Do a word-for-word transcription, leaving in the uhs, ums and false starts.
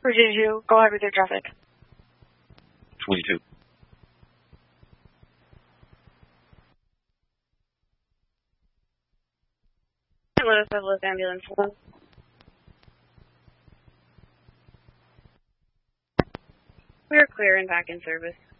Or did you go ahead with your traffic? twenty-two. Louis Douglas ambulance. We're clear and back in service.